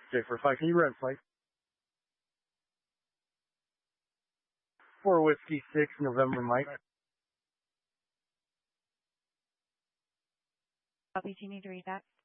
J45, can you run flight? 4 Whiskey 6, November, Mike. Copy, do you need to read that?